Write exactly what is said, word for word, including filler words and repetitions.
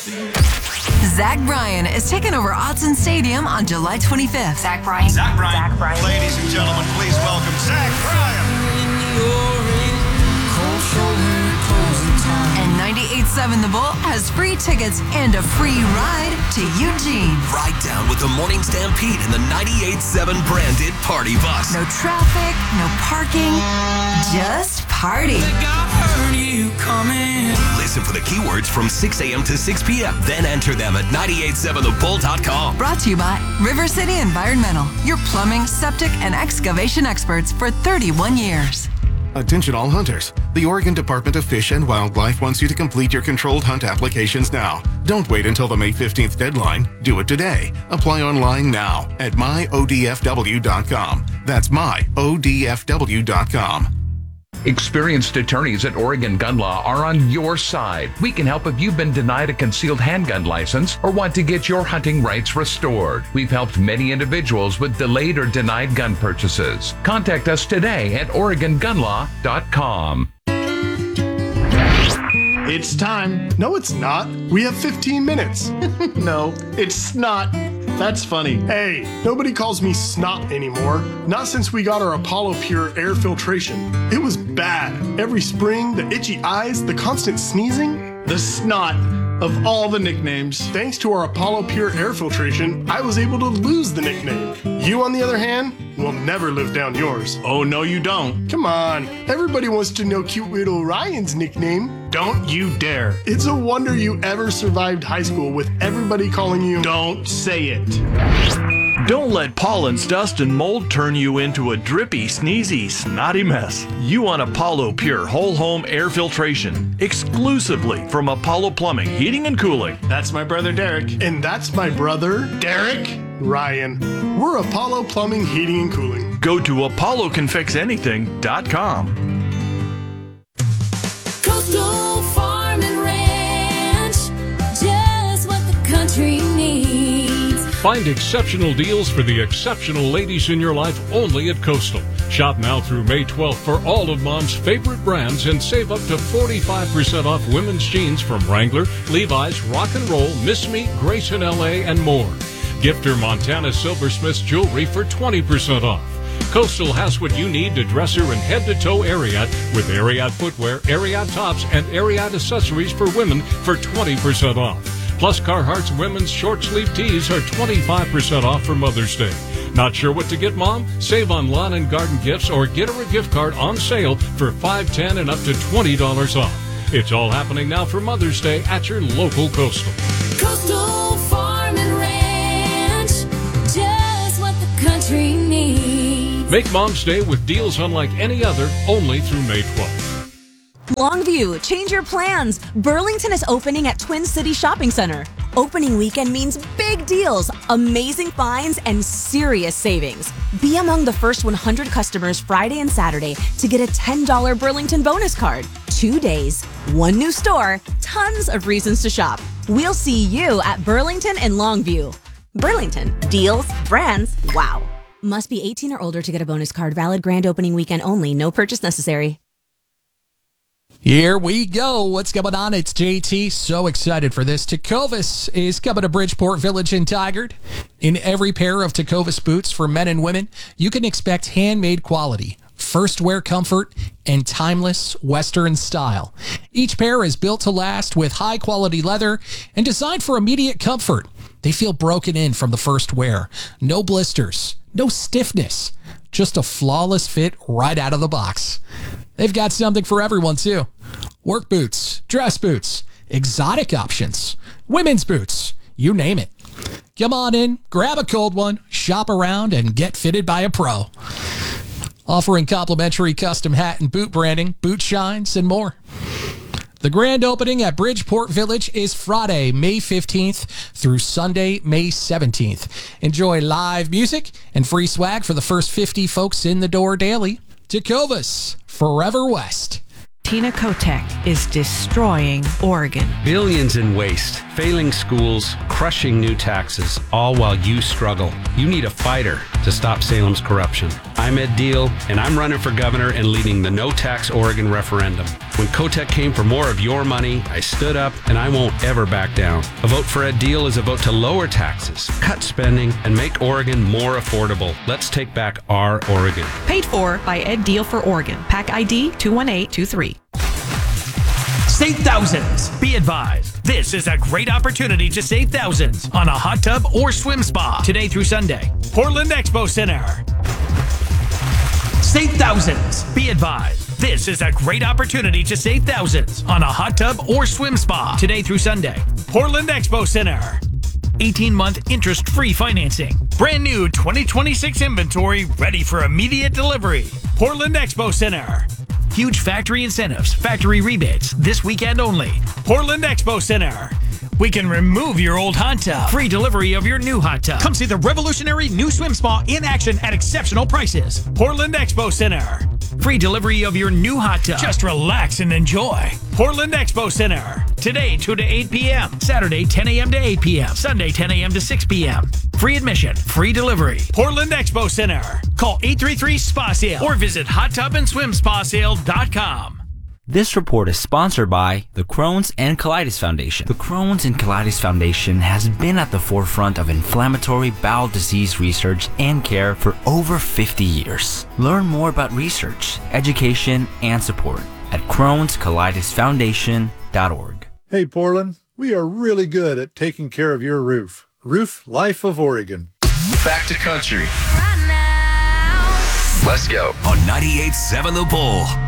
Zach Bryan is taking over Autzen Stadium on July twenty-fifth. Zach Bryan. Zach Bryan. Zach Bryan. Ladies and gentlemen, please welcome Zach Bryan. And ninety-eight point seven The Bull has free tickets and a free ride to Eugene. Ride down with the Morning Stampede in the ninety-eight point seven branded party bus. No traffic, no parking, just party. Listen for the keywords from six a.m. to six p.m. Then enter them at nine eight seven the bull dot com. Brought to you by River City Environmental, your plumbing, septic, and excavation experts for thirty-one years. Attention all hunters. The Oregon Department of Fish and Wildlife wants you to complete your controlled hunt applications now. Don't wait until the May fifteenth deadline. Do it today. Apply online now at my O D F W dot com. That's my O D F W dot com. Experienced attorneys at Oregon Gun Law are on your side. We can help if you've been denied a concealed handgun license or want to get your hunting rights restored. We've helped many individuals with delayed or denied gun purchases. Contact us today at Oregon Gun Law dot com. It's time. No, it's not. We have fifteen minutes. No, it's snot. That's funny. Hey, nobody calls me snot anymore. Not since we got our Apollo Pure air filtration. It was bad. Every spring, the itchy eyes, the constant sneezing. The snot of all the nicknames. Thanks to our Apollo Pure air filtration, I was able to lose the nickname. You, on the other hand, will never live down yours. Oh, no, you don't. Come on. Everybody wants to know cute little Ryan's nickname. Don't you dare. It's a wonder you ever survived high school with everybody calling you. Don't say it. Don't let pollens, dust, and mold turn you into a drippy, sneezy, snotty mess. You want Apollo Pure Whole Home Air Filtration, exclusively from Apollo Plumbing, Heating and Cooling. That's my brother Derek. And that's my brother Derek Ryan. We're Apollo Plumbing, Heating and Cooling. Go to apollo can fix anything dot com. Coastal Farm and Ranch, just what the country needs. Find exceptional deals for the exceptional ladies in your life only at Coastal. Shop now through May twelfth for all of Mom's favorite brands and save up to forty-five percent off women's jeans from Wrangler, Levi's, Rock and Roll, Miss Me, Grayson L A, and more. Gift her Montana Silversmiths jewelry for twenty percent off. Coastal has what you need to dress her in head-to-toe Ariat with Ariat footwear, Ariat tops, and Ariat accessories for women for twenty percent off. Plus, Carhartt's women's short-sleeve tees are twenty-five percent off for Mother's Day. Not sure what to get Mom? Save on lawn and garden gifts or get her a gift card on sale for five dollars, ten dollars, and up to twenty dollars off. It's all happening now for Mother's Day at your local Coastal. Coastal Farm and Ranch, just what the country needs. Make Mom's Day with deals unlike any other, only through May twelfth. Longview, change your plans. Burlington is opening at Twin City Shopping Center. Opening weekend means big deals, amazing finds, and serious savings. Be among the first one hundred customers Friday and Saturday to get a ten dollars Burlington bonus card. Two days, one new store, tons of reasons to shop. We'll see you at Burlington and Longview. Burlington, deals, brands, wow. Must be eighteen or older to get a bonus card. Valid grand opening weekend only. No purchase necessary. Here we go. What's going on? It's J T. So excited for this. Tecovas is coming to Bridgeport Village in Tigard. In every pair of Tecovas boots for men and women, you can expect handmade quality, first wear comfort, and timeless Western style. Each pair is built to last with high quality leather and designed for immediate comfort. They feel broken in from the first wear. No blisters, no stiffness, just a flawless fit right out of the box. They've got something for everyone, too. Work boots, dress boots, exotic options, women's boots, you name it. Come on in, grab a cold one, shop around, and get fitted by a pro. Offering complimentary custom hat and boot branding, boot shines, and more. The grand opening at Bridgeport Village is Friday, May fifteenth through Sunday, May seventeenth. Enjoy live music and free swag for the first fifty folks in the door daily. Tecovas, Forever West. Tina Kotek is destroying Oregon. Billions in waste, failing schools, crushing new taxes, all while you struggle. You need a fighter to stop Salem's corruption. I'm Ed Deal, and I'm running for governor and leading the No Tax Oregon referendum. When Kotek came for more of your money, I stood up, and I won't ever back down. A vote for Ed Deal is a vote to lower taxes, cut spending, and make Oregon more affordable. Let's take back our Oregon. Paid for by Ed Deal for Oregon. Pack I D two one eight two three. Save thousands. Be advised, this is a great opportunity to save thousands on a hot tub or swim spa today through Sunday. Portland Expo Center. Save thousands. Be advised, this is a great opportunity to save thousands on a hot tub or swim spa today through Sunday. Portland Expo Center. eighteen-month interest-free financing. Brand new twenty twenty-six inventory ready for immediate delivery. Portland Expo Center. Huge factory incentives, factory rebates, this weekend only. Portland Expo Center. We can remove your old hot tub. Free delivery of your new hot tub. Come see the revolutionary new swim spa in action at exceptional prices. Portland Expo Center. Free delivery of your new hot tub. Just relax and enjoy. Portland Expo Center. Today, two to eight p.m. Saturday, ten a.m. to eight p.m. Sunday, ten a.m. to six p.m. Free admission, free delivery. Portland Expo Center. Call eight three three S P A sale or visit hot tub and swim spa sale dot com. This report is sponsored by the Crohn's and Colitis Foundation. The Crohn's and Colitis Foundation has been at the forefront of inflammatory bowel disease research and care for over fifty years. Learn more about research, education, and support at crohns colitis foundation dot org. Hey Portland, we are really good at taking care of your roof. Roof Life of Oregon. Back to country. Let's go on ninety-eight point seven The Bull.